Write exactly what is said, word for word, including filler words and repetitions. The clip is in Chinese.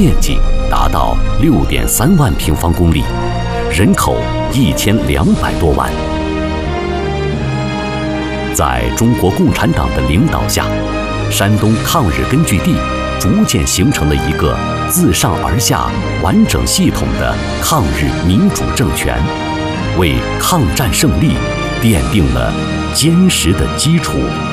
面积达到六点三万平方公里，人口一千两百多万。在中国共产党的领导下，山东抗日根据地逐渐形成了一个自上而下完整系统的抗日民主政权，为抗战胜利奠定了坚实的基础。